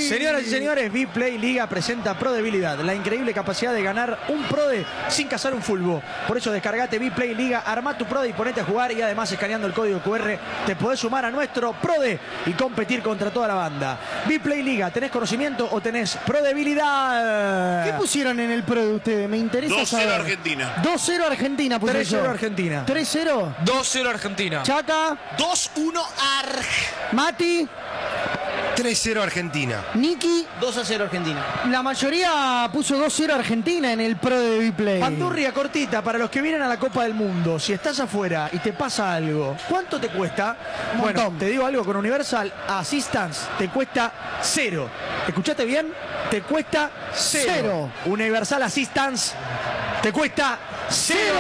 Señoras y señores, Vplay Liga presenta Prodebilidad, la increíble capacidad de ganar un Prode sin cazar un fulbo. Por eso descargate Vplay Liga, armá tu Prode y ponete a jugar, y además escaneando el código QR te podés sumar a nuestro Prode y competir contra toda la banda. Vplay Liga, ¿tenés conocimiento o tenés Prodebilidad? ¿Qué pusieron en el Prode ustedes? Me interesa 2-0 saber. Argentina. 2-0 Argentina. 3-0 Argentina. 3-0. 2-0 Argentina. Chaca. 2-1 Arg. Mati. 3-0 Argentina. Niki. 2-0 Argentina. La mayoría puso 2-0 Argentina en el Pro de Vplay. Pandurria cortita para los que vienen a la Copa del Mundo. Si estás afuera y te pasa algo, ¿cuánto te cuesta? Bueno, te digo algo, con Universal Assistance te cuesta 0. ¿Escuchaste bien? Te cuesta 0. Universal Assistance te cuesta 0.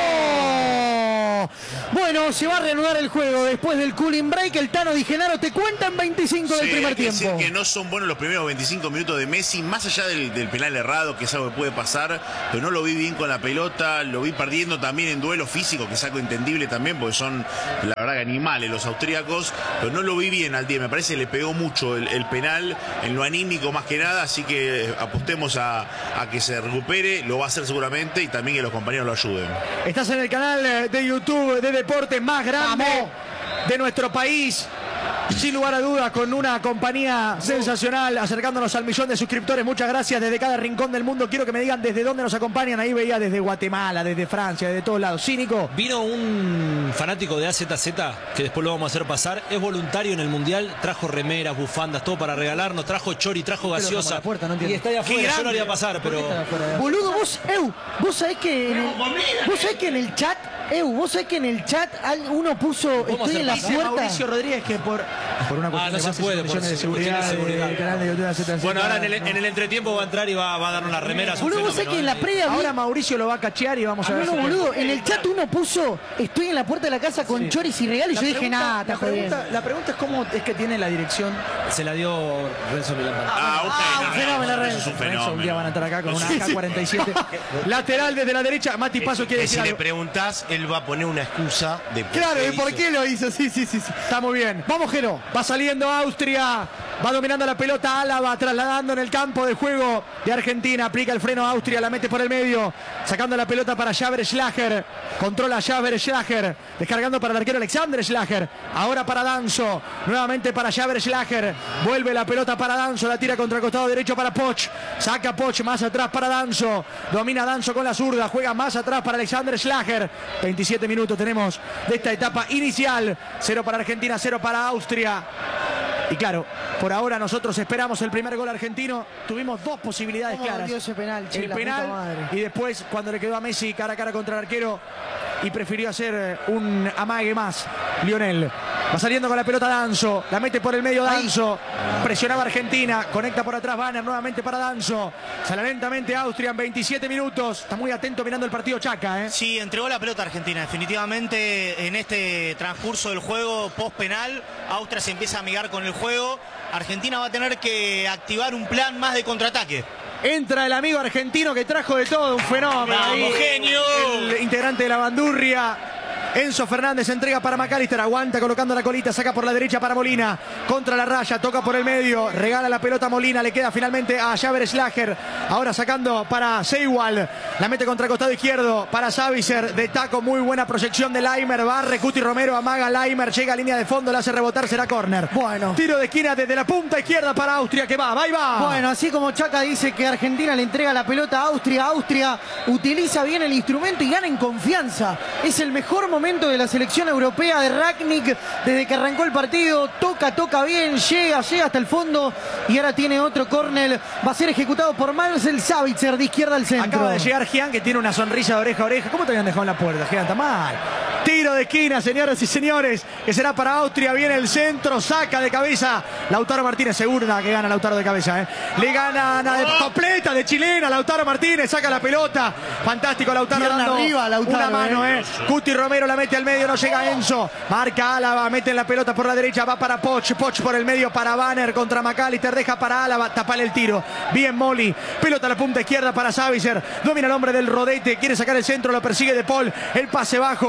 Bueno, se va a reanudar el juego después del cooling break. El Tano Di Gennaro te cuenta en 25 del primer tiempo. Decir que no son buenos los primeros 25 minutos de Messi, más allá del penal errado, que es algo que puede pasar, pero no lo vi bien con la pelota, lo vi perdiendo también en duelo físico, que es algo entendible también, porque son, la verdad, que animales los austríacos, pero no lo vi bien al día. Me parece que le pegó mucho el penal, en lo anímico más que nada, así que apostemos a que se recupere, lo va a hacer seguramente, y también que los compañeros lo ayuden. Estás en el canal de YouTube de deporte más grande de nuestro país, sin lugar a dudas, con una compañía sensacional, acercándonos al 1.000.000 de suscriptores. Muchas gracias desde cada rincón del mundo. Quiero que me digan desde dónde nos acompañan. Ahí veía desde Guatemala, desde Francia, desde todos lados. Cínico. Vino un fanático de AZZ, que después lo vamos a hacer pasar. Es voluntario en el Mundial. Trajo remeras, bufandas, todo para regalarnos. Trajo chori, trajo gaseosa. Y está ahí afuera. Yo no haría pasar, pero... Boludo, vos sabés que en el chat... vos sabés que en el chat uno puso estoy en la puerta. Mauricio Rodríguez que por una cuestión no se puede, por de seguridad del canal de YouTube AZZ. Bueno, ahora en el entretiempo va a entrar y va a dar unas remeras. Boludo, vos sabés que en la previa... Ahora Mauricio lo va a cachear y vamos a ver. No, boludo, en el chat uno puso estoy en la puerta de la casa con choris y regalos, y yo dije, nada, está jodiendo. La pregunta es cómo es que tiene la dirección. Se la dio Renzo Milán. Un fenómeno, Renzo. Un día van a estar acá con una AK-47. Lateral desde la derecha. Mati Paso quiere decir Si le algo. preguntás, él va a poner una excusa de Claro, ¿y por qué lo hizo? Sí. Está muy bien. Vamos, Jero. Va saliendo Austria. Va dominando la pelota Álava, trasladando en el campo de juego de Argentina. Aplica el freno a Austria, la mete por el medio. Sacando la pelota para Javier Schlager. Controla Javier Schlager. Descargando para el arquero Alexander Schlager. Ahora para Danzo. Nuevamente para Javier Schlager. Vuelve la pelota para Danzo. La tira contra el costado derecho para Poch. Saca Poch más atrás para Danzo. Domina Danzo con la zurda. Juega más atrás para Alexander Schlager. 27 minutos tenemos de esta etapa inicial. 0 para Argentina, 0 para Austria. Y claro, por ahora nosotros esperamos el primer gol argentino. Tuvimos dos posibilidades claras. Ese penal, el penal y después cuando le quedó a Messi cara a cara contra el arquero y prefirió hacer un amague más. Lionel va saliendo con la pelota Danzo, la mete por el medio Danzo, presionaba Argentina, conecta por atrás Banner nuevamente para Danzo, sale lentamente Austria en 27 minutos. Está muy atento mirando el partido Chaca, Sí, entregó la pelota Argentina. Definitivamente en este transcurso del juego post penal, Austria se empieza a amigar con el juego. Argentina va a tener que activar un plan más de contraataque. Entra el amigo argentino que trajo de todo, un fenómeno. ¡Vamos, genio! El integrante de la bandurria. Enzo Fernández entrega para McAllister, aguanta colocando la colita, saca por la derecha para Molina, contra la raya, toca por el medio, regala la pelota a Molina, le queda finalmente a Javier Schlager, ahora sacando para Seiwald, la mete contra el costado izquierdo para Savicer, de taco, muy buena proyección de Laimer, barre Cuti Romero, amaga Laimer, llega a línea de fondo, la hace rebotar, será córner. Bueno. Tiro de esquina desde la punta izquierda para Austria, que va, ahí va. Bueno, así como Chaca dice que Argentina le entrega la pelota a Austria, Austria utiliza bien el instrumento y gana en confianza. Es el mejor momento de la selección europea de Rangnick desde que arrancó el partido. Toca bien, llega hasta el fondo y ahora tiene otro córner. Va a ser ejecutado por Marcel Savitzer de izquierda al centro. Acaba de llegar Gian, que tiene una sonrisa de oreja a oreja. ¿Cómo te habían dejado en la puerta, Gian? Está mal. Tiro de esquina, señoras y señores, que será para Austria. Viene el centro, saca de cabeza Lautaro Martínez. Segura que gana Lautaro de cabeza, Le gana de completa, de chilena. Lautaro Martínez saca la pelota. Fantástico Lautaro dando arriba, Lautaro, una mano, Cuti Romero la mete al medio, no llega Enzo. Marca Álava, mete en la pelota por la derecha, va para Poch. Poch por el medio para Banner contra McAllister. Deja para Álava, tapale el tiro. Bien Moli. Pelota a la punta izquierda para Savicer. Domina el hombre del rodete, quiere sacar el centro, lo persigue De Paul. El pase bajo. Muy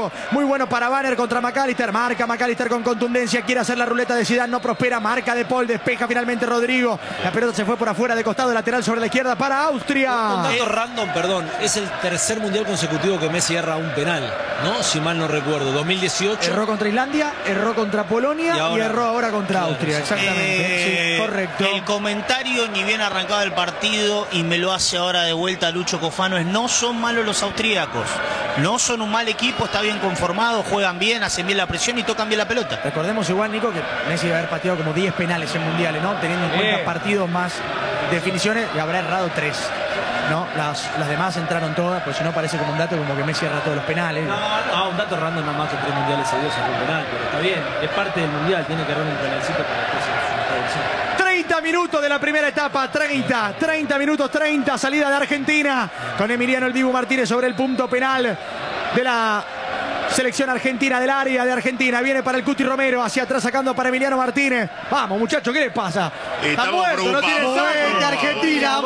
bueno para Banner contra McAllister. Marca McAllister con contundencia. Quiere hacer la ruleta de Zidane. No prospera. Marca De Paul. Despeja finalmente Rodrigo. La pelota se fue por afuera de costado lateral sobre la izquierda para Austria. Un dato random, perdón. Es el tercer mundial consecutivo que Messi erra un penal, ¿no? Si mal no recuerdo. 2018. Erró contra Islandia, erró contra Polonia y erró ahora contra Austria. Exactamente. Sí, correcto. El comentario, ni bien arrancado el partido, y me lo hace ahora de vuelta Lucho Cofano, es: no son malos los austríacos. No son un mal equipo, está bien conformado, juegan bien, hacen bien la presión y tocan bien la pelota. Recordemos igual, Nico, que Messi va a haber pateado como 10 penales en mundiales, ¿no? Teniendo en cuenta partidos más definiciones, y habrá errado 3. ¿No? Las demás entraron todas, pues si no parece como un dato como que Messi erra todos los penales. No, un dato random nada más que 3 mundiales seguidos en un penal, pero está bien, es parte del mundial, tiene que errar un penalcito para después ser 30 minutos de la primera etapa, 30 minutos, salida de Argentina, con Emiliano El Dibu Martínez sobre el punto penal de la selección argentina, del área de Argentina. Viene para el Cuti Romero, hacia atrás sacando para Emiliano Martínez. Vamos, muchachos, ¿qué les pasa? Estamos muerto, no tiene movete, Argentina,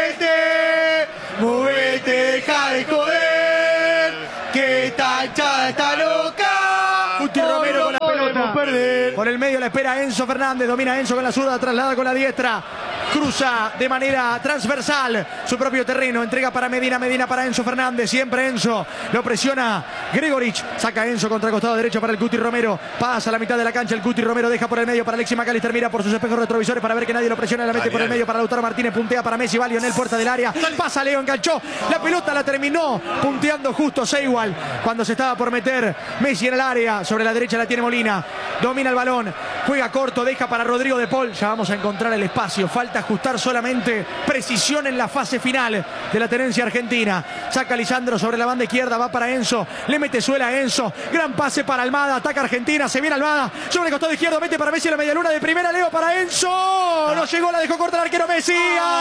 movete, deja de joder, que esta hinchada está loca. Cuti Romero con la pelota. Por el medio la espera Enzo Fernández, domina Enzo con la zurda, traslada con la diestra. Cruza de manera transversal su propio terreno, entrega para Medina, Medina para Enzo Fernández, siempre Enzo, lo presiona Gregorich, saca Enzo contra el costado derecho para el Cuti Romero, pasa a la mitad de la cancha el Cuti Romero, deja por el medio para Alexis McAllister, mira por sus espejos retrovisores para ver que nadie lo presiona, la mete por el medio para Lautaro Martínez, puntea para Messi, va Lionel, puerta del área, pasa Leo, enganchó, la pelota la terminó punteando justo Seiwald, cuando se estaba por meter Messi en el área, sobre la derecha la tiene Molina, domina el balón, juega corto, deja para Rodrigo De Paul, ya vamos a encontrar el espacio, falta ajustar solamente precisión en la fase final de la tenencia argentina. Saca Lisandro sobre la banda izquierda, va para Enzo, le mete suela a Enzo, gran pase para Almada, ataca Argentina, se viene Almada, sobre el costado izquierdo, mete para Messi la medialuna de primera, Leo para Enzo, no llegó, la dejó corta el arquero Messi,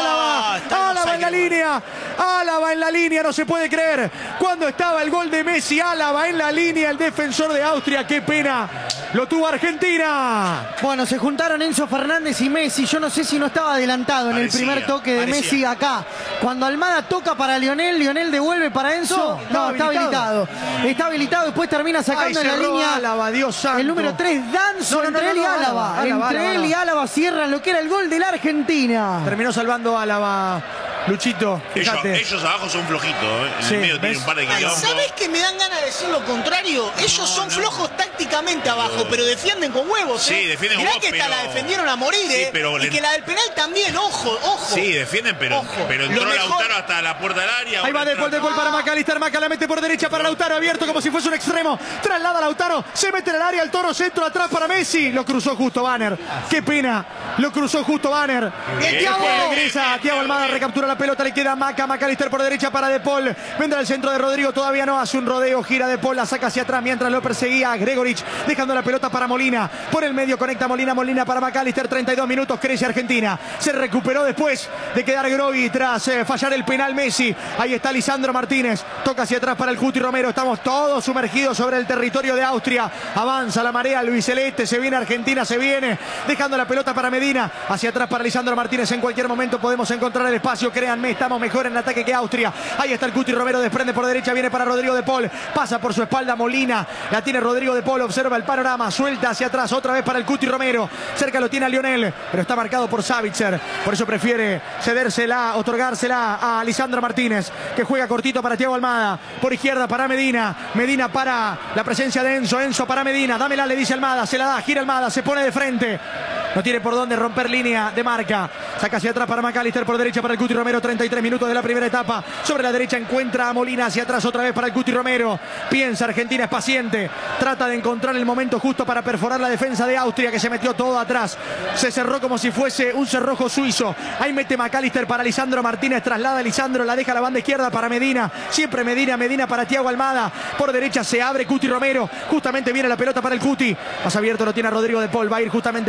Álava en la línea, Álava en la línea, no se puede creer, cuando estaba el gol de Messi, Álava en la línea, el defensor de Austria, qué pena, lo tuvo Argentina. Bueno, se juntaron Enzo Fernández y Messi, yo no sé si no estaba adelantado en el primer toque de Messi acá. Cuando Almada toca para Lionel, Lionel devuelve para Enzo. No, está habilitado. Está habilitado, después termina sacando en la línea Álava, Dios santo. el número 3, Danzo, entre él y Álava. Entre él y Álava cierran lo que era el gol de la Argentina. Terminó salvando Álava. Luchito, fíjate. Ellos abajo son flojitos, ¿eh? En el medio tienen un par de kilómetros. ¿Sabes que me dan ganas de decir lo contrario? Ellos son flojos tácticamente abajo, pero defienden con huevos. Sí, defienden con Mirá huevos, que esta pero... la defendieron a morir, Sí, pero y que la del penal también, ojo. Sí, defienden, pero entró Lautaro hasta la puerta del área. Ahí va De Paul para McAllister, Maca la mete por derecha para Lautaro, abierto como si fuese un extremo. Traslada a Lautaro, se mete en el área, el Toro centro atrás para Messi. Lo cruzó justo Banner. Qué pena, lo cruzó justo Banner. El Thiago regresa, Thiago Almada recaptura la pelota, le queda McAllister por derecha para De Paul. Vendrá el centro de Rodrigo, todavía no, hace un rodeo, gira De Paul, la saca hacia atrás mientras lo perseguía Gregorich, dejando la pelota para Molina. Por el medio conecta Molina para McAllister, 32 minutos, crece Argentina. Se recuperó después de quedar Grovi tras fallar el penal Messi. Ahí está Lisandro Martínez, toca hacia atrás para el Cuti Romero. Estamos todos sumergidos sobre el territorio de Austria. Avanza la marea albiceleste, se viene Argentina, se viene, dejando la pelota para Medina, hacia atrás para Lisandro Martínez. En cualquier momento podemos encontrar el espacio, créanme, estamos mejor en ataque que Austria. Ahí está el Cuti Romero, desprende por derecha, viene para Rodrigo De Paul, pasa por su espalda Molina, la tiene Rodrigo De Paul, observa el panorama, suelta hacia atrás, otra vez para el Cuti Romero, cerca lo tiene a Lionel, pero está marcado por Savitzer, por eso prefiere cedérsela, otorgársela a Lisandro Martínez, que juega cortito para Thiago Almada, por izquierda para Medina, Medina para la presencia de Enzo, Enzo para Medina, dámela, le dice Almada, se la da, gira Almada, se pone de frente, no tiene por dónde romper línea de marca, saca hacia atrás para McAllister, por derecha para el Cuti Romero, 33 minutos de la primera etapa, sobre la derecha encuentra a Molina, hacia atrás otra vez para el Cuti Romero, piensa Argentina, es paciente, trata de encontrar el momento justo para perforar la defensa de Austria, que se metió todo atrás, se cerró como si fuese un cerrojo suizo, ahí mete McAllister para Lisandro Martínez, traslada a Lisandro, la deja a la banda izquierda para Medina, siempre Medina para Thiago Almada, por derecha se abre Cuti Romero, justamente viene la pelota para el Cuti, más abierto lo tiene a Rodrigo De Paul, va a ir justamente para él, para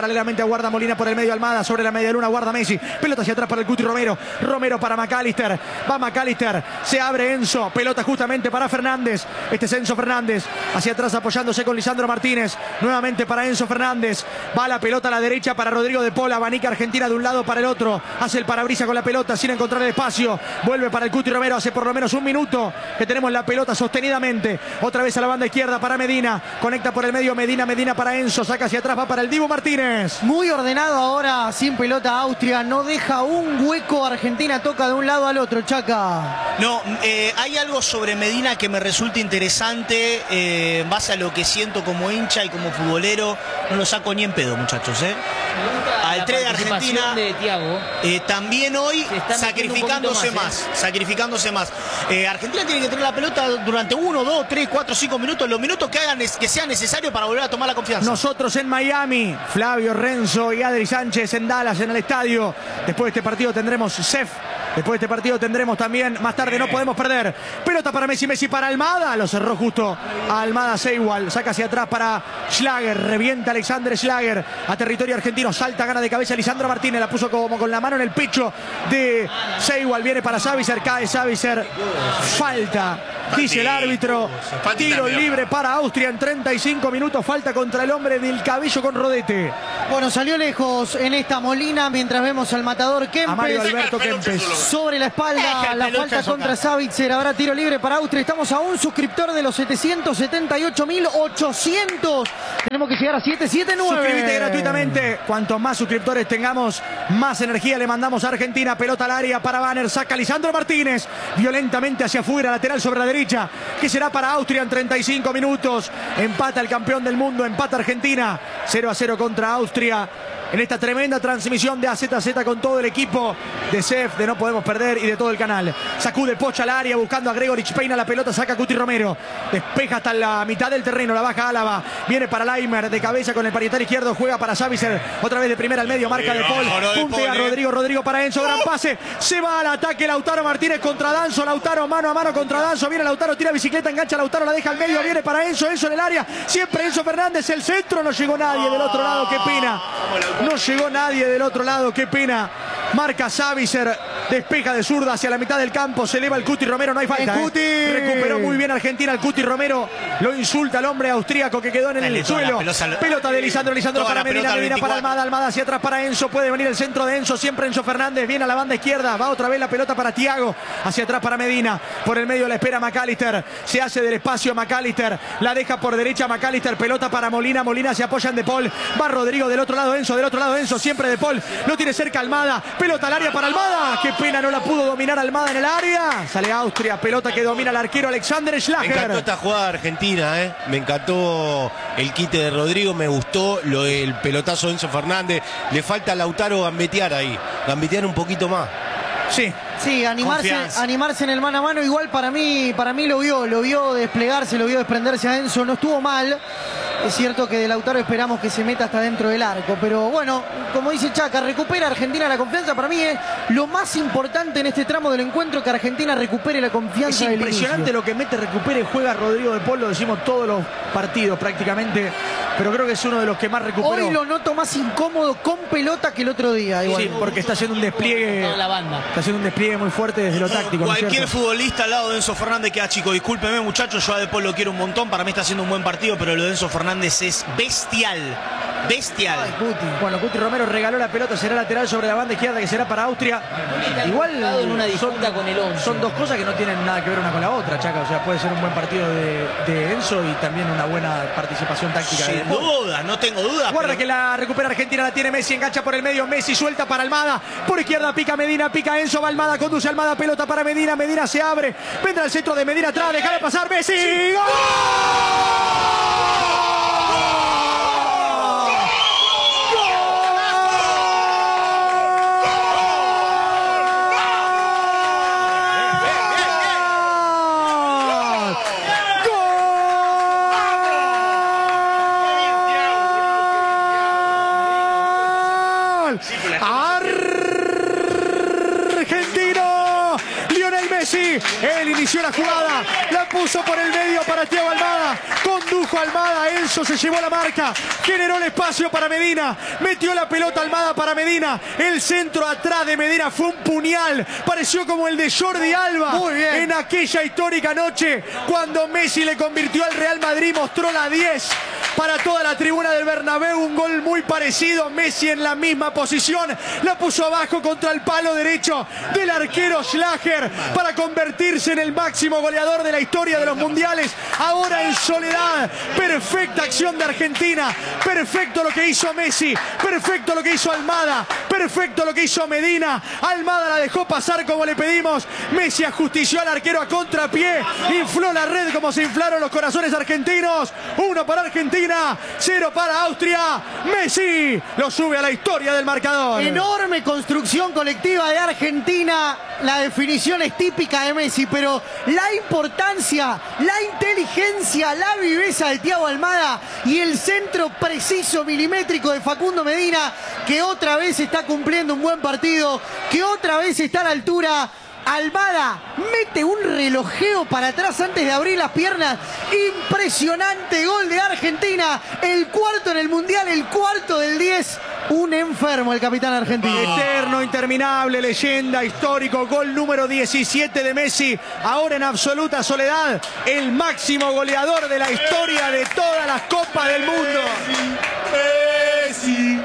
paralelamente aguarda Molina por el medio, Almada sobre la media luna, guarda Messi, pelota hacia atrás para el Cuti Romero, Romero para McAllister, va McAllister, se abre Enzo, pelota justamente para Fernández, este es Enzo Fernández, hacia atrás apoyándose con Lisandro Martínez, nuevamente para Enzo Fernández, va la pelota a la derecha para Rodrigo de Paul, abanica Argentina de un lado para el otro, hace el parabrisa con la pelota sin encontrar el espacio, vuelve para el Cuti Romero, hace por lo menos un minuto que tenemos la pelota sostenidamente, otra vez a la banda izquierda para Medina, conecta por el medio Medina para Enzo, saca hacia atrás, va para el Dibu Martínez. Muy ordenado ahora, sin pelota Austria, no deja un hueco, Argentina toca de un lado al otro, Chaca. No, hay algo sobre Medina que me resulta interesante, en base a lo que siento como hincha y como futbolero, no lo saco ni en pedo, muchachos, Al 3 de Argentina, de Thiago, también hoy sacrificándose más. Argentina tiene que tener la pelota durante 1, 2, 3, 4, 5 minutos, los minutos que sea necesario para volver a tomar la confianza. Nosotros en Miami, Flavio Renzo y Adri Sánchez en Dallas, en el estadio. Después de este partido tendremos CEF. Después de este partido tendremos también, más tarde no podemos perder. Pelota para Messi, Messi para Almada. Lo cerró justo a Almada Seiwal. Saca hacia atrás para Schlager. Revienta Alexander Schlager a territorio argentino. Salta, gana de cabeza Lisandro Martínez. La puso como con la mano en el pecho de Seiwal. Viene para Savicer, cae Savicer. Falta, dice el árbitro. Tiro libre para Austria en 35 minutos. Falta contra el hombre del cabello con rodete. Bueno, salió lejos en esta Molina mientras vemos al matador Kempes. A Mario Alberto Kempes. Sobre la espalda, la falta contra Savitzer. Habrá tiro libre para Austria. Estamos a un suscriptor de los 778.800. Tenemos que llegar a 779. Suscríbete gratuitamente. Cuanto más suscriptores tengamos, más energía le mandamos a Argentina. Pelota al área para Banner. Saca Lisandro Martínez. Violentamente hacia afuera, lateral sobre la derecha. Que será para Austria en 35 minutos. Empata el campeón del mundo. Empata Argentina. 0-0 contra Austria. En esta tremenda transmisión de AZZ con todo el equipo de CEF, de No Podemos Perder y de todo el canal. Sacude Pocha al área buscando a Gregorich, peina la pelota, saca Cuti Romero. Despeja hasta la mitad del terreno, la baja Álava. Viene para Laimer de cabeza con el parietal izquierdo, juega para Savicer. Otra vez de primera al medio, marca de Paul. Puntea Rodrigo para Enzo, gran pase. Se va al ataque Lautaro Martínez contra Danzo. Lautaro mano a mano contra Danzo. Viene Lautaro, tira bicicleta, engancha Lautaro, la deja al medio. Viene para Enzo, Enzo en el área. Siempre Enzo Fernández, el centro. No llegó nadie del otro lado, qué pena. No llegó nadie del otro lado, qué pena. Marca Savicer, despeja de zurda hacia la mitad del campo, se eleva el Cuti Romero, no hay falta. Recuperó muy bien Argentina el Cuti Romero, lo insulta al hombre austríaco que quedó en el suelo. Pelota de Lisandro para Medina, Medina para Almada, Almada hacia atrás para Enzo, puede venir el centro de Enzo, siempre Enzo Fernández, viene a la banda izquierda, va otra vez la pelota para Thiago, hacia atrás para Medina, por el medio la espera McAllister, se hace del espacio McAllister, la deja por derecha McAllister, pelota para Molina, Molina se apoya en De Paul, va Rodrigo del otro lado Enzo, siempre De Paul, lo tiene cerca Almada, pelota al área para Almada, qué pena, no la pudo dominar Almada en el área, sale Austria, pelota que domina el arquero Alexander Schlager. Me encantó esta jugada de Argentina, me encantó el quite de Rodrigo, me gustó el pelotazo de Enzo Fernández, le falta a Lautaro gambetear ahí, gambetear un poquito más. Sí, animarse en el mano a mano. Igual para mí lo vio desplegarse, lo vio desprenderse a Enzo. No estuvo mal. Es cierto que de Lautaro esperamos que se meta hasta dentro del arco. Pero bueno, como dice Chaca, recupera Argentina la confianza. Para mí es lo más importante en este tramo del encuentro, que Argentina recupere la confianza. Es impresionante lo que mete, recupera y juega Rodrigo de Paul. Lo decimos todos los partidos prácticamente. Pero creo que es uno de los que más recuperó. Hoy lo noto más incómodo con pelota que el otro día. Igual. Sí, porque está haciendo un despliegue. Toda la banda. Está haciendo un despliegue muy fuerte desde lo táctico. Cualquier futbolista al lado de Enzo Fernández queda chico. Discúlpeme, muchachos, yo a De Paul lo quiero un montón. Para mí está haciendo un buen partido, pero lo de Enzo Fernández es bestial. Bestial. Ay, Cuti. Bueno, Cuti Romero regaló la pelota, será lateral sobre la banda izquierda, que será para Austria. Igual en una disputa con el 11. Son dos cosas que no tienen nada que ver una con la otra, Chaca. O sea, puede ser un buen partido de Enzo y también una buena participación táctica. Sin duda, no tengo duda. Guarda que la recupera Argentina, la tiene Messi, engancha por el medio, Messi suelta para Almada, por izquierda pica Medina, pica Enzo, va Almada, conduce Almada, pelota para Medina, Medina se abre, vendrá el centro de Medina atrás, déjale pasar Messi. ¡Gol! Argentino, Lionel Messi. Messi. Él inició la jugada, la puso por el medio para Thiago Almada. Condujo a Almada, Enzo se llevó la marca, generó el espacio para Medina, metió la pelota Almada para Medina. El centro atrás de Medina fue un puñal, pareció como el de Jordi Alba. Muy bien. En aquella histórica noche cuando Messi le convirtió al Real Madrid, mostró la 10 para toda la tribuna del Bernabéu. Un gol muy parecido, Messi en la misma posición, la puso abajo contra el palo derecho del arquero Schlager para convertirse en el máximo goleador de la historia de los mundiales. Ahora en soledad, perfecta acción de Argentina, perfecto lo que hizo Messi, perfecto lo que hizo Almada, perfecto lo que hizo Medina. Almada la dejó pasar como le pedimos, Messi ajustició al arquero a contrapié, infló la red como se inflaron los corazones argentinos. 1 para Argentina, 0 para Austria. Messi lo sube a la historia del marcador. Enorme construcción colectiva de Argentina. La definición es típica de Messi, pero la importancia, la inteligencia, la viveza de Thiago Almada y el centro preciso milimétrico de Facundo Medina, que otra vez está cumpliendo un buen partido, que otra vez está a la altura. Almada mete un relojeo para atrás antes de abrir las piernas. Impresionante gol de Argentina. El cuarto en el Mundial, el cuarto del 10. Un enfermo el capitán argentino. Eterno, interminable, leyenda, histórico, gol número 17 de Messi. Ahora en absoluta soledad, el máximo goleador de la historia de todas las copas del mundo. Messi,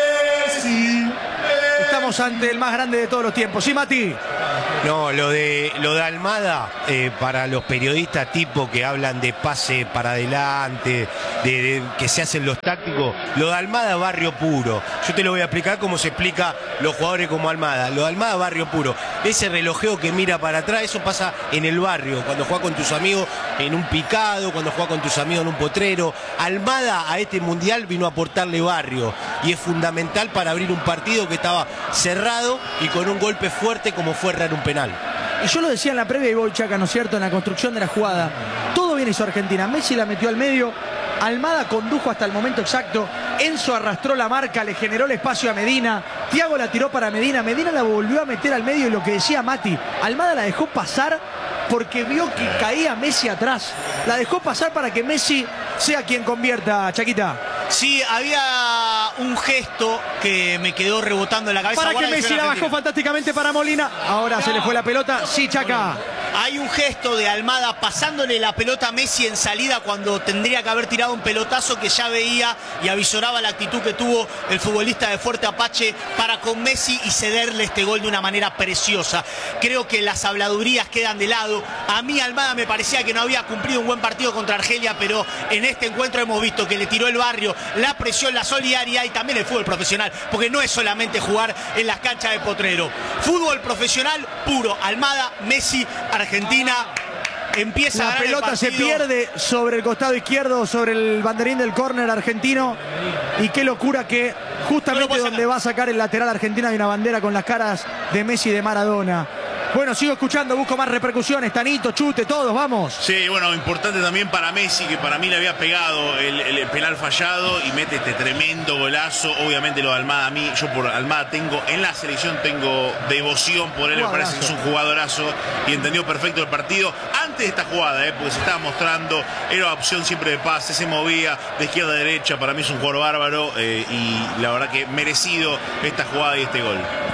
Messi. Estamos ante el más grande de todos los tiempos. ¿Sí, Mati? No, lo de Almada, para los periodistas tipo que hablan de pase para adelante, de que se hacen los tácticos, lo de Almada barrio puro. Yo te lo voy a explicar como se explica los jugadores como Almada. Lo de Almada barrio puro. Ese relojeo que mira para atrás, eso pasa en el barrio, cuando juega con tus amigos en un picado, cuando juega con tus amigos en un potrero. Almada a este mundial vino a aportarle barrio y es fundamental para abrir un partido que estaba cerrado y con un golpe fuerte como fue errar un penal. Y yo lo decía en la previa y voy, Chaca, ¿no es cierto? En la construcción de la jugada. Todo bien hizo Argentina. Messi la metió al medio. Almada condujo hasta el momento exacto. Enzo arrastró la marca, le generó el espacio a Medina. Thiago la tiró para Medina. Medina la volvió a meter al medio y lo que decía Mati, Almada la dejó pasar porque vio que caía Messi atrás. La dejó pasar para que Messi sea quien convierta, Chaquita. Sí, había un gesto que me quedó rebotando en la cabeza. Para que Messi la bajó fantásticamente para Molina. Ahora se le fue la pelota. Sí, Chaca. Hay un gesto de Almada pasándole la pelota a Messi en salida cuando tendría que haber tirado un pelotazo que ya veía y avisoraba la actitud que tuvo el futbolista de Fuerte Apache para con Messi y cederle este gol de una manera preciosa. Creo que las habladurías quedan de lado. A mí Almada me parecía que no había cumplido un buen partido contra Argelia, pero en este encuentro hemos visto que le tiró el barrio, la presión, la solidaridad y también el fútbol profesional, porque no es solamente jugar en las canchas de potrero. Fútbol profesional puro. Almada, Messi, Argentina empieza a la ganar pelota, el se pierde sobre el costado izquierdo, sobre el banderín del córner argentino. Y qué locura que justamente donde va a sacar el lateral argentino hay una bandera con las caras de Messi y de Maradona. Bueno, sigo escuchando, busco más repercusiones, Tanito, Chute, todos, vamos. Sí, bueno, importante también para Messi, que para mí le había pegado el penal fallado y mete este tremendo golazo. Obviamente lo de Almada, a mí, yo por Almada tengo, en la selección tengo devoción por él, me parece que es un jugadorazo y entendió perfecto el partido. Antes de esta jugada, porque se estaba mostrando, era opción siempre de pase, se movía de izquierda a derecha, para mí es un jugador bárbaro y la verdad que merecido esta jugada y este gol.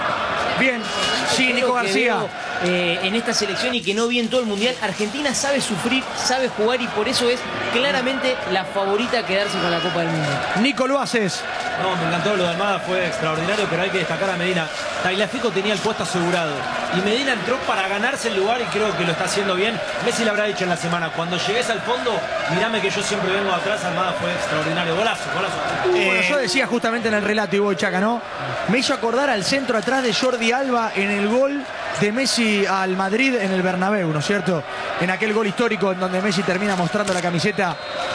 Bien, sí, Nico García. En esta selección y que no vi en todo el mundial, Argentina sabe sufrir, sabe jugar y por eso es claramente la favorita a quedarse con la Copa del Mundo. Nico, lo haces. No, me encantó lo de Almada, fue extraordinario, pero hay que destacar a Medina. Tagliafico tenía el puesto asegurado y Medina entró para ganarse el lugar y creo que lo está haciendo bien. Messi le habrá dicho en la semana, cuando llegues al fondo, mirame que yo siempre vengo atrás. Almada fue extraordinario, golazo, golazo. Bueno, yo decía justamente en el relato, y voy, Chaca, ¿no? Me hizo acordar al centro atrás de Jordi Alba en el gol de Messi al Madrid en el Bernabéu, ¿no es cierto? En aquel gol histórico en donde Messi termina mostrando la camiseta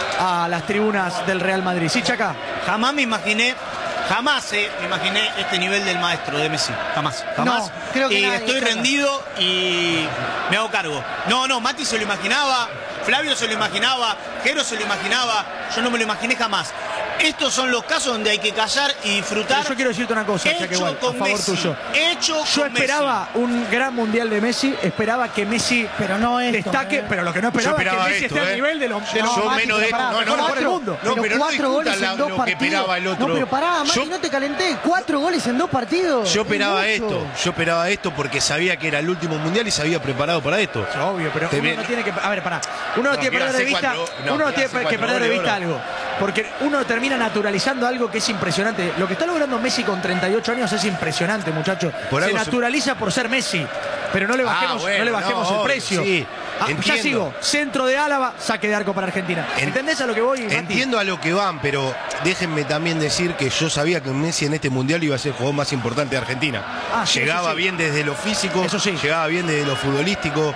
a las tribunas del Real Madrid. ¿Sí, Chaca? Jamás me imaginé este nivel del maestro de Messi. Jamás. No, creo que y nadie, estoy Chaca. rendido y me hago cargo. No, Mati se lo imaginaba, Flavio se lo imaginaba, Jero se lo imaginaba, yo no me lo imaginé jamás. Estos son los casos donde hay que callar y disfrutar. Pero yo quiero decirte una cosa, Chaquehual, a favor tuyo. Yo esperaba un gran mundial de Messi, esperaba que Messi destaque, pero lo que no esperaba es que Messi esté al nivel de los menos de mejores del mundo. No, pero 4 goles en 2 partidos. No, pero pará, Mati, no te calenté. 4 goles en 2 partidos. Yo esperaba esto porque sabía que era el último mundial y se había preparado para esto. Es obvio, pero uno no tiene que... A ver, pará. Uno no tiene que perder de vista... Uno no tiene que perder de vista algo. Porque uno termina naturalizando algo que es impresionante. Lo que está logrando Messi con 38 años es impresionante, muchachos. Se naturaliza por ser Messi. Pero no le bajemos, el precio. Sí, ya sigo. Centro de Álava, saque de arco para Argentina. ¿Entendés a lo que voy, Mati? Entiendo a lo que van, pero déjenme también decir que yo sabía que Messi en este mundial iba a ser el jugador más importante de Argentina. Llegaba bien desde lo físico, llegaba bien desde lo futbolístico.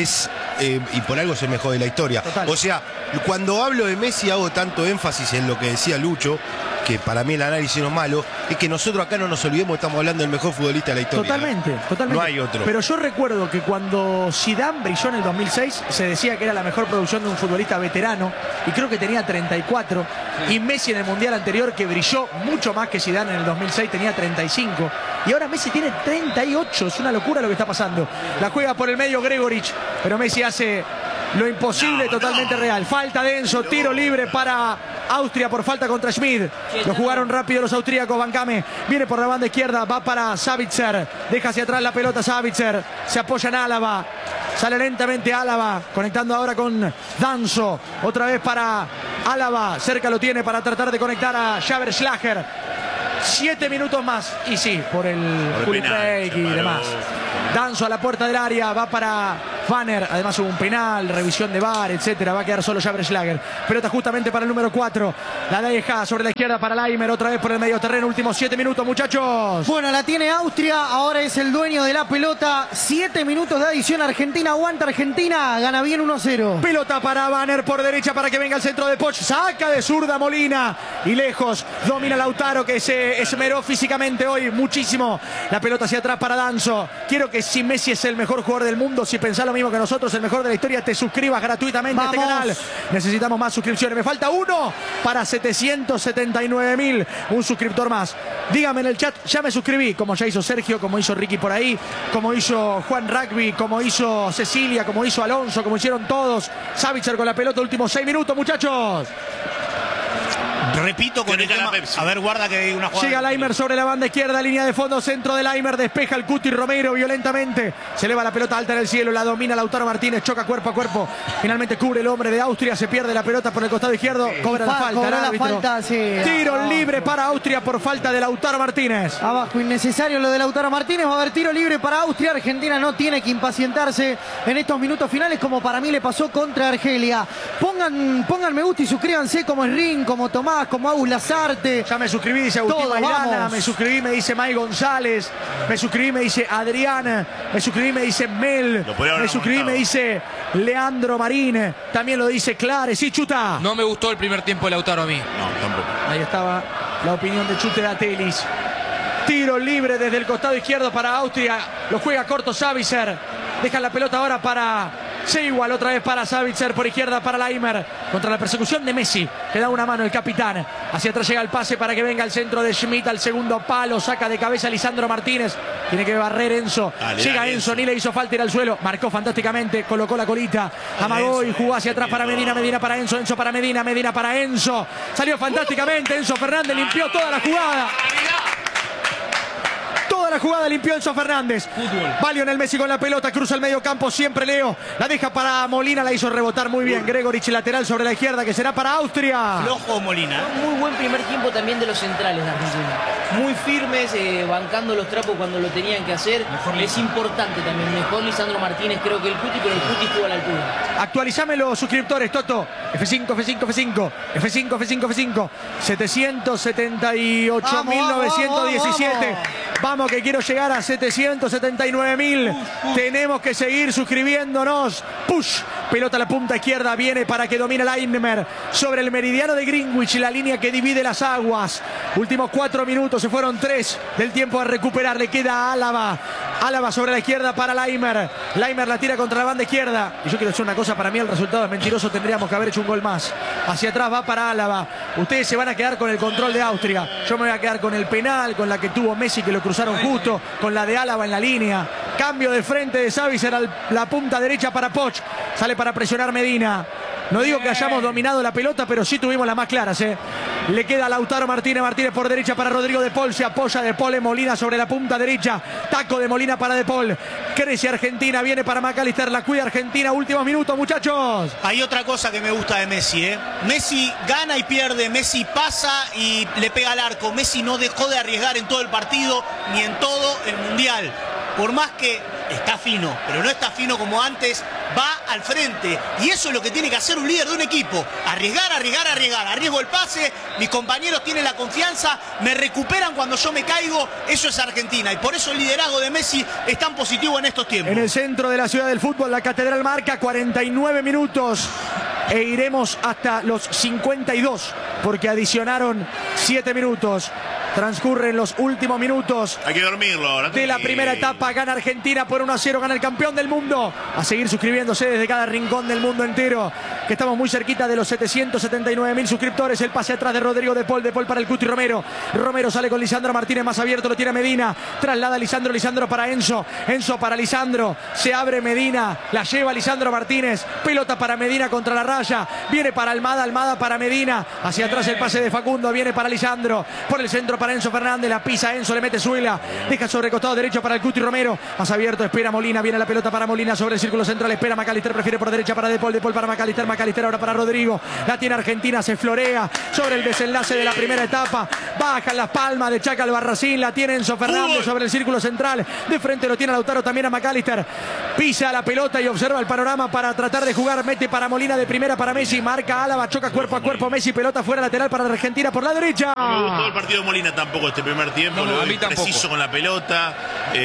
Y por algo se me jode la historia. Total. O sea, cuando hablo de Messi hago tanto énfasis en lo que decía Lucho, que para mí el análisis no es malo, es que nosotros acá no nos olvidemos, estamos hablando del mejor futbolista de la historia. Totalmente. No hay otro. Pero yo recuerdo que cuando Zidane brilló en el 2006, se decía que era la mejor producción de un futbolista veterano, y creo que tenía 34, y Messi en el mundial anterior, que brilló mucho más que Zidane en el 2006, tenía 35, y ahora Messi tiene 38, es una locura lo que está pasando. La juega por el medio Gregoric, pero Messi hace lo imposible, totalmente real. Falta de Enzo, tiro libre para Austria por falta contra Schmid. Lo jugaron rápido los austríacos. Bancame viene por la banda izquierda, va para Savitzer, deja hacia atrás la pelota Savitzer, se apoya en Álava, sale lentamente Álava, conectando ahora con Danso, otra vez para Álava, cerca lo tiene para tratar de conectar a Schaberschlager. 7 minutos más, y sí, por el break y demás. Danzo a la puerta del área, va para Banner, además hubo un penal, revisión de VAR, etcétera, va a quedar solo Schaberschlager. Pelota justamente para el número 4, la deja sobre la izquierda para Laimer, otra vez por el medio terreno, últimos 7 minutos, muchachos. Bueno, la tiene Austria, ahora es el dueño de la pelota, 7 minutos de adición, Argentina, aguanta Argentina, gana bien 1-0. Pelota para Banner por derecha para que venga el centro de Poch, saca de zurda Molina, y lejos, domina Lautaro, que se esmeró físicamente hoy muchísimo. La pelota hacia atrás para Danzo. Quiero que si Messi es el mejor jugador del mundo, si pensás lo mismo que nosotros, el mejor de la historia, te suscribas gratuitamente a este canal. Necesitamos más suscripciones. Me falta uno para 779.000. Un suscriptor más. Dígame en el chat, ya me suscribí, como ya hizo Sergio, como hizo Ricky por ahí, como hizo Juan Rugby, como hizo Cecilia, como hizo Alonso, como hicieron todos. Savitzer con la pelota, últimos 6 minutos, muchachos. Repito con el tema. A ver, guarda que hay una jugada. Llega Laimer sobre la banda izquierda, línea de fondo, centro de Laimer, despeja el Cuti Romero violentamente. Se eleva la pelota alta en el cielo, la domina Lautaro Martínez, choca cuerpo a cuerpo. Finalmente cubre el hombre de Austria, se pierde la pelota por el costado izquierdo, cobra la falta. Cobra la falta, sí. Tiro libre para Austria por falta de Lautaro Martínez. Abajo, innecesario lo de Lautaro Martínez. Va a haber tiro libre para Austria. Argentina no tiene que impacientarse en estos minutos finales, como para mí le pasó contra Argelia. Pongan me gusta y suscríbanse, como Ring, como Tomás, como Agus Lazarte. Ya me suscribí, dice Agustín Maidana. Me suscribí, me dice May González. Me suscribí, me dice Adriana. Me suscribí, me dice Mel. Me suscribí, me dice Leandro Marín. También lo dice Clare. Sí, Chuta. No me gustó el primer tiempo de Lautaro a mí. No, tampoco. Ahí estaba la opinión de Chute Datelis. Tiro libre desde el costado izquierdo para Austria. Lo juega corto Savitzer. Deja la pelota ahora para Seiwal, otra vez para Savitzer, por izquierda para Laimer, contra la persecución de Messi, que da una mano el capitán. Hacia atrás llega el pase para que venga el centro de Schmidt al segundo palo, saca de cabeza Lisandro Martínez, tiene que barrer Enzo. Llega Enzo, ni le hizo falta ir al suelo, marcó fantásticamente, colocó la colita, amagó y jugó hacia atrás para Medina, Medina para Enzo, Enzo para Medina, Medina para Enzo. Salió fantásticamente, Enzo Fernández limpió toda la jugada. Toda la jugada limpió Enzo Fernández. Va Lionel Messi con la pelota, cruza el medio campo, siempre Leo. La deja para Molina, la hizo rebotar muy bien. Gregoric lateral sobre la izquierda, que será para Austria. Flojo Molina. Muy buen primer tiempo también de los centrales de Argentina. Muy firmes, bancando los trapos cuando lo tenían que hacer. Es importante también. Mejor Lisandro Martínez, creo que el Cuti, pero el Cuti estuvo a la altura. Actualizame los suscriptores, Toto. F5, F5, F5. F5, F5, F5. 778.917. Vamos, que quiero llegar a 779.000. Tenemos que seguir suscribiéndonos. Push. Pelota a la punta izquierda. Viene para que domine Laimer sobre el meridiano de Greenwich, la línea que divide las aguas. Últimos 4 minutos. Se fueron 3 del tiempo a recuperar. Le queda a Álava. Álava sobre la izquierda para Laimer. Laimer la tira contra la banda izquierda. Y yo quiero decir una cosa. Para mí el resultado es mentiroso. Tendríamos que haber hecho un gol más. Hacia atrás va para Álava. Ustedes se van a quedar con el control de Austria. Yo me voy a quedar con el penal, con la que tuvo Messi, que lo cruzaron justo, con la de Álava en la línea. Cambio de frente de Savitzer a la punta derecha para Poch. Sale para presionar Medina. No digo que hayamos dominado la pelota, pero sí tuvimos las más claras, ¿eh? Le queda a Lautaro Martínez. Martínez por derecha para Rodrigo de Paul. Se apoya de Paul en Molina sobre la punta derecha. Taco de Molina para de Paul. Crece Argentina. Viene para McAllister. La cuida Argentina. Últimos minutos, muchachos. Hay otra cosa que me gusta de Messi, ¿eh? Messi gana y pierde. Messi pasa y le pega al arco. Messi no dejó de arriesgar en todo el partido ni en todo el Mundial. Por más que está fino, pero no está fino como antes, va al frente. Y eso es lo que tiene que hacer un líder de un equipo. Arriesgar, arriesgar, arriesgar. Arriesgo el pase, mis compañeros tienen la confianza, me recuperan cuando yo me caigo. Eso es Argentina. Y por eso el liderazgo de Messi es tan positivo en estos tiempos. En el centro de la ciudad del fútbol, la Catedral marca 49 minutos. E iremos hasta los 52, porque adicionaron 7 minutos. Transcurren los últimos minutos. Hay que dormirlo ahora. De la primera etapa. Gana Argentina por 1-0. Gana el campeón del mundo. A seguir suscribiéndose desde cada rincón del mundo entero. Que estamos muy cerquita de los 779.000 suscriptores. El pase atrás de Rodrigo de Paul. De Paul para el Cuti Romero. Romero sale con Lisandro Martínez más abierto. Lo tiene Medina. Traslada a Lisandro. Lisandro para Enzo. Enzo para Lisandro. Se abre Medina. La lleva Lisandro Martínez. Pelota para Medina contra la raya. Viene para Almada. Almada para Medina. Hacia atrás el pase de Facundo. Viene para Lisandro. Por el centro para Enzo Fernández, la pisa Enzo, le mete Suela, deja sobre el costado derecho para el Cuti Romero, más abierto, espera Molina, viene la pelota para Molina sobre el círculo central, espera McAllister, prefiere por derecha para De Paul para McAllister, McAllister ahora para Rodrigo, la tiene Argentina, se florea sobre el desenlace de la primera etapa, bajan las palmas de Chaca Albarracín, la tiene Enzo Fernández sobre el círculo central, de frente lo tiene Lautaro también a McAllister, pisa la pelota y observa el panorama para tratar de jugar, mete para Molina de primera para Messi, marca Álava, choca cuerpo a cuerpo Messi, pelota fuera lateral para Argentina por la derecha. No me gustó el partido de Molina tampoco este primer tiempo, lo vi preciso con la pelota,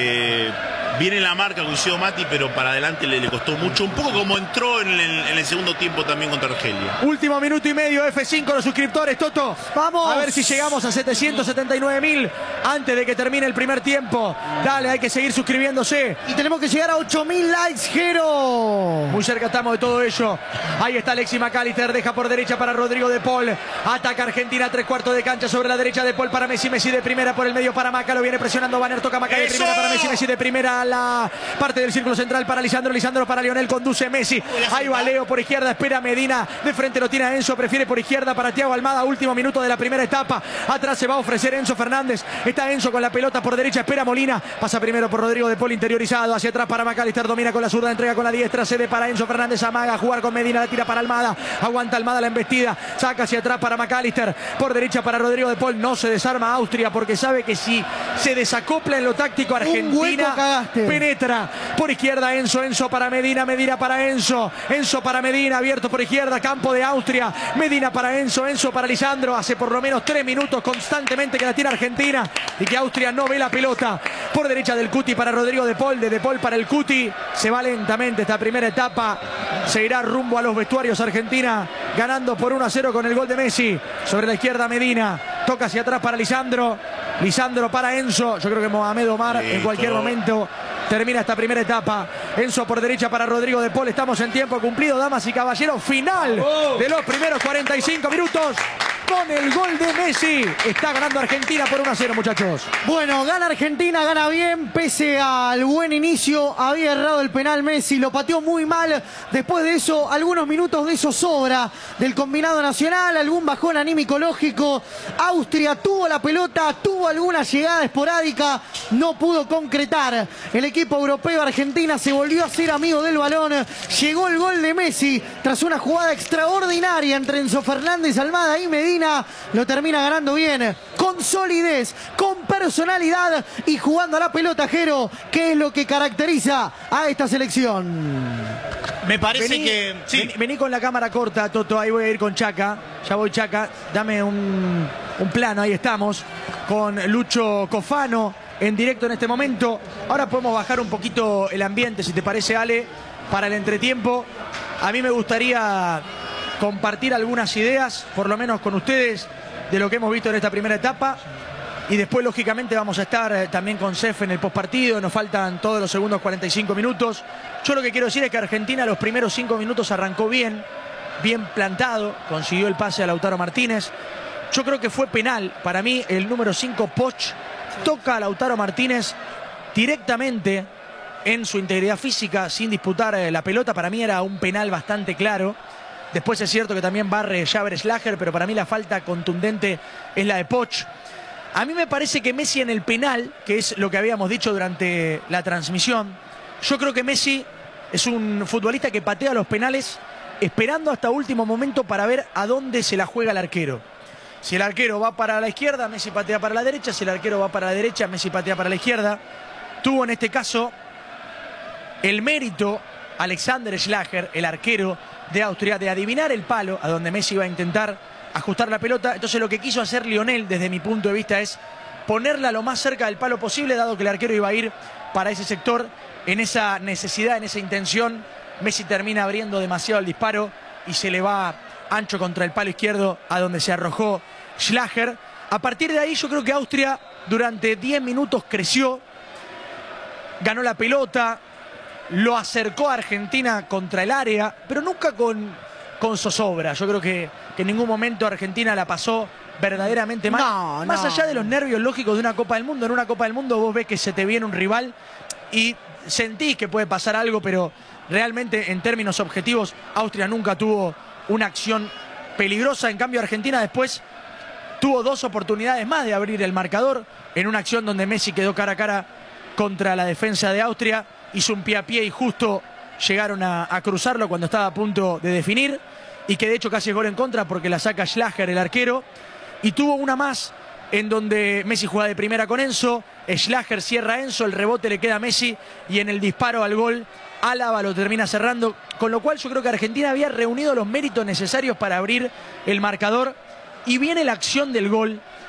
viene la marca, coincidió Mati, pero para adelante le costó mucho, un poco como entró en el segundo tiempo también contra Argelia. Último minuto y medio, F5 los suscriptores, Toto, vamos a ver si llegamos a 779.000 antes de que termine el primer tiempo. Dale, hay que seguir suscribiéndose. Y tenemos que llegar a 8.000 likes, Jero. Muy cerca estamos de todo ello. Ahí está Alexis McAllister, deja por derecha para Rodrigo de Paul. Ataca Argentina, 3/4 de cancha sobre la derecha de Paul para Messi. Messi de primera por el medio para Maca, lo viene presionando Banner, toca Maca de primera para Messi. Messi de primera a la parte del círculo central para Lisandro. Lisandro para Lionel, conduce Messi. Ahí va Leo por izquierda, espera Medina. De frente lo tiene a Enzo, prefiere por izquierda para Thiago Almada. Último minuto de la primera etapa. Atrás se va a ofrecer Enzo Fernández. Está Enzo con la pelota por derecha, espera Molina. Pasa primero por Rodrigo de Paul, interiorizado. Hacia atrás para McAllister, domina con la zurda, entrega con la diestra. Cede para Enzo Fernández, amaga a jugar con Medina, la tira para Almada. Aguanta Almada la embestida. Saca hacia atrás para McAllister. Por derecha para Rodrigo de Paul. No se desarma Austria porque sabe que si se desacopla en lo táctico Argentina penetra. Por izquierda Enzo, Enzo para Medina, Medina para Enzo, Enzo para Medina, abierto por izquierda, campo de Austria, Medina para Enzo, Enzo para Lisandro. Hace por lo menos 3 minutos constantemente que la tiene Argentina y que Austria no ve la pelota. Por derecha del Cuti para Rodrigo de Paul, de Paul para el Cuti. Se va lentamente esta primera etapa. Se irá rumbo a los vestuarios. Argentina ganando por 1-0 con el gol de Messi. Sobre la izquierda Medina, toca hacia atrás para Lisandro, Lisandro para Enzo. Yo creo que Mohamed Omar en cualquier momento termina esta primera etapa. Enzo por derecha para Rodrigo de Paul. Estamos en tiempo cumplido, damas y caballeros. Final de los primeros 45 minutos. Con el gol de Messi. Está ganando Argentina por 1-0, muchachos. Bueno, gana Argentina, gana bien. Pese al buen inicio, había errado el penal Messi. Lo pateó muy mal. Después de eso, algunos minutos de zozobra del combinado nacional. Algún bajón anímico lógico. Austria tuvo la pelota, tuvo alguna llegada esporádica. No pudo concretar. El equipo europeo, Argentina, se volvió a ser amigo del balón. Llegó el gol de Messi tras una jugada extraordinaria entre Enzo Fernández, Almada y Medina. Lo termina ganando bien, con solidez, con personalidad y jugando a la pelota, Jero, que es lo que caracteriza a esta selección. Me parece que... Sí. Vení con la cámara corta, Toto, ahí voy a ir con Chaca. Ya voy, Chaca, dame un plano, ahí estamos, con Lucho Cofano en directo en este momento. Ahora podemos bajar un poquito el ambiente, si te parece, Ale, para el entretiempo. A mí me gustaría compartir algunas ideas, por lo menos con ustedes, de lo que hemos visto en esta primera etapa. Y después, lógicamente, vamos a estar también con Cef en el postpartido. Nos faltan todos los segundos 45 minutos. Yo lo que quiero decir es que Argentina los primeros 5 minutos arrancó bien. bien plantado, consiguió el pase a Lautaro Martínez. Yo creo que fue penal. Para mí, el número 5, Poch, toca a Lautaro Martínez directamente en su integridad física, sin disputar la pelota. Para mí era un penal bastante claro. Después es cierto que también barre Javier Schlager, pero para mí la falta contundente es la de Poch. A mí me parece que Messi en el penal, que es lo que habíamos dicho durante la transmisión, yo creo que Messi es un futbolista que patea los penales esperando hasta último momento para ver a dónde se la juega el arquero. Si el arquero va para la izquierda, Messi patea para la derecha. Si el arquero va para la derecha, Messi patea para la izquierda. Tuvo en este caso el mérito Alexander Schlager, el arquero de Austria, de adivinar el palo a donde Messi iba a intentar ajustar la pelota. Entonces lo que quiso hacer Lionel, desde mi punto de vista, es ponerla lo más cerca del palo posible, dado que el arquero iba a ir para ese sector. En esa necesidad, en esa intención, Messi termina abriendo demasiado el disparo y se le va ancho contra el palo izquierdo, a donde se arrojó Schlager. A partir de ahí yo creo que Austria durante 10 minutos creció, ganó la pelota, lo acercó a Argentina contra el área, pero nunca con zozobra. Yo creo que en ningún momento Argentina la pasó verdaderamente mal. Más allá de los nervios lógicos de una Copa del Mundo. En una Copa del Mundo vos ves que se te viene un rival y sentís que puede pasar algo, pero realmente en términos objetivos Austria nunca tuvo una acción peligrosa. En cambio Argentina después tuvo 2 oportunidades más de abrir el marcador, en una acción donde Messi quedó cara a cara contra la defensa de Austria, hizo un pie a pie y justo llegaron a cruzarlo cuando estaba a punto de definir, y que de hecho casi es gol en contra porque la saca Schlager, el arquero. Y tuvo una más en donde Messi juega de primera con Enzo, Schlager cierra a Enzo, el rebote le queda a Messi y en el disparo al gol Álava lo termina cerrando, con lo cual yo creo que Argentina había reunido los méritos necesarios para abrir el marcador. Y viene la acción del gol